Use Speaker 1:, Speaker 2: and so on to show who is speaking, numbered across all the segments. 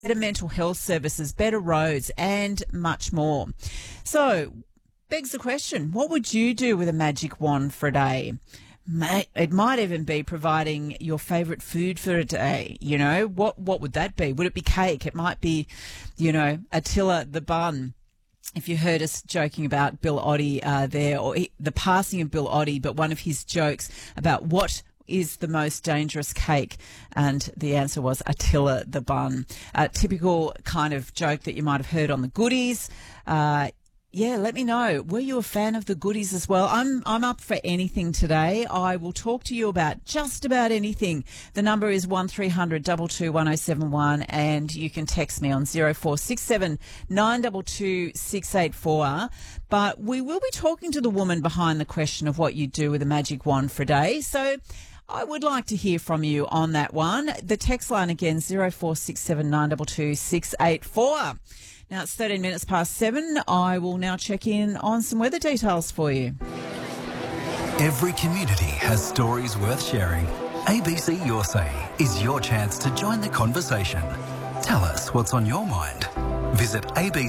Speaker 1: better mental health services, better roads, and much more. So, begs the question, what would you do with a magic wand for a day? It might even be providing your favourite food for a day. You know, what would that be? Would it be cake? It might be, Attila the bun. If you heard us joking about Bill Oddie the passing of Bill Oddie, but one of his jokes about what is the most dangerous cake, and the answer was Attila the bun. A typical kind of joke that you might have heard on the Goodies. Let me know. Were you a fan of the Goodies as well? I'm up for anything today. I will talk to you about just about anything. The number is 1300 22 1071, and you can text me on 0467 922 684. But we will be talking to the woman behind the question of what you do with a magic wand for a day. So I would like to hear from you on that one. The text line again, 0467 922 684. Now it's 13 minutes past 7. I will now check in on some weather details for you.
Speaker 2: Every community has stories worth sharing. ABC Your Say is your chance to join the conversation. Tell us what's on your mind. Visit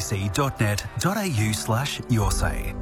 Speaker 2: abc.net.au/yoursay.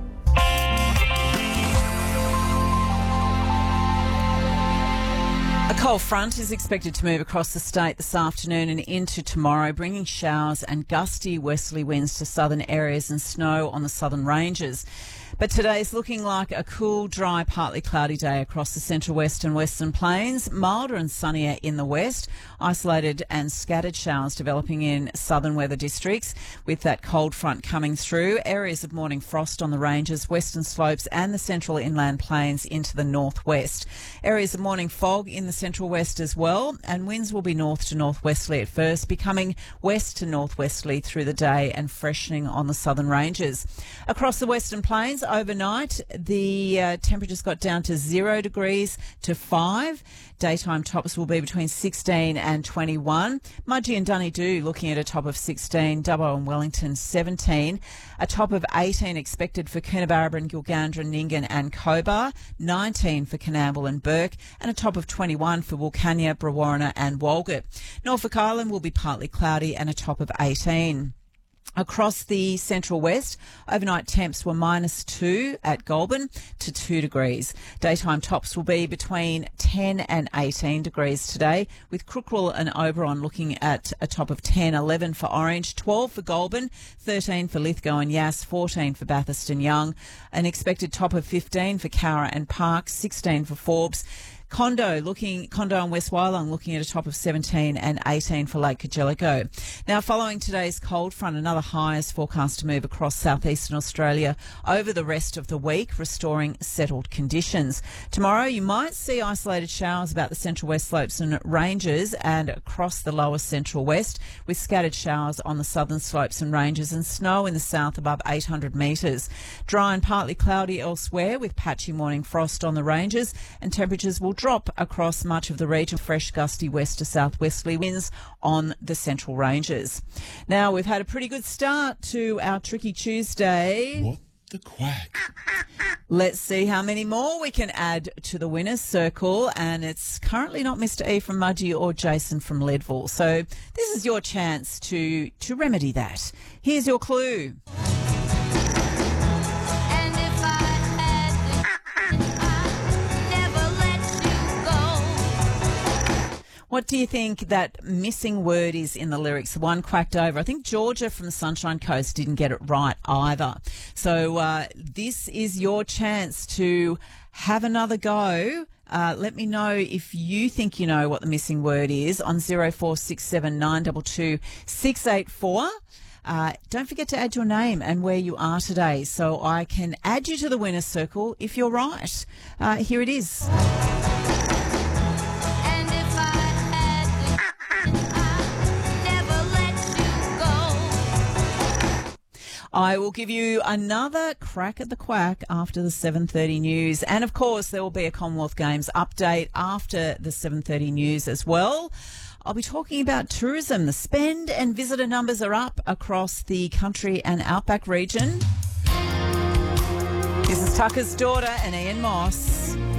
Speaker 1: A cold front is expected to move across the state this afternoon and into tomorrow, bringing showers and gusty westerly winds to southern areas and snow on the southern ranges. But today's looking like a cool, dry, partly cloudy day across the central west and western plains, milder and sunnier in the west, isolated and scattered showers developing in southern weather districts with that cold front coming through, areas of morning frost on the ranges, western slopes and the central inland plains into the northwest. Areas of morning fog in the central west as well, and winds will be north to northwesterly at first, becoming west to northwesterly through the day and freshening on the southern ranges. Across the western plains, overnight, the temperatures got down to 0 degrees to 5. Daytime tops will be between 16 and 21. Mudgee and Dunedoo looking at a top of 16. Dubbo and Wellington 17. A top of 18 expected for Coonabarabran, Gilgandra, Nyngan and Cobar. 19 for Coonamble and Burke. And a top of 21 for Wilcannia, Brewarrina and Walgett. Norfolk Island will be partly cloudy and a top of 18. Across the central west, overnight temps were -2 at Goulburn to 2 degrees. Daytime tops will be between 10 and 18 degrees today, with Crookwell and Oberon looking at a top of 10, 11 for Orange, 12 for Goulburn, 13 for Lithgow and Yass, 14 for Bathurst and Young, an expected top of 15 for Cowra and Park, 16 for Forbes. Condo and West Wyalong looking at a top of 17 and 18 for Lake Cargelligo. Now, following today's cold front, another high is forecast to move across southeastern Australia over the rest of the week, restoring settled conditions. Tomorrow, you might see isolated showers about the central west slopes and ranges and across the lower central west, with scattered showers on the southern slopes and ranges and snow in the south above 800 metres. Dry and partly cloudy elsewhere, with patchy morning frost on the ranges, and temperatures will drop across much of the region. Fresh gusty west to southwesterly winds on the central ranges. Now, we've had a pretty good start to our Tricky Tuesday.
Speaker 3: What the quack?
Speaker 1: Let's see how many more we can add to the winner's circle, and it's currently not Mr. E from Mudgee or Jason from Leadville. So this is your chance to remedy that. Here's your clue. What do you think that missing word is in the lyrics? The one quacked over. I think Georgia from the Sunshine Coast didn't get it right either. So this is your chance to have another go. Let me know if you think you know what the missing word is on 0467 922 684. Don't forget to add your name and where you are today so I can add you to the winner's circle if you're right. Here it is. I will give you another crack at the quack after the 7:30 news. And, of course, there will be a Commonwealth Games update after the 7:30 news as well. I'll be talking about tourism. The spend and visitor numbers are up across the country and outback region. This is Tucker's Daughter and Ian Moss.